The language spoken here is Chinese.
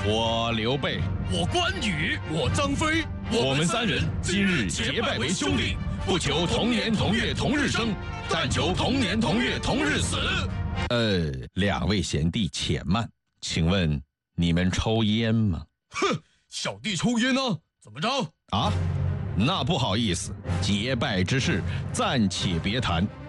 我刘备， 我关羽，我张飞， 我们三人今日结拜为兄弟，不求同年同月同日生，但求同年同月同日死。两位贤弟且慢，请问你们抽烟吗？ 哼，小弟抽烟呢，怎么着？ 啊，那不好意思，结拜之事暂且别谈。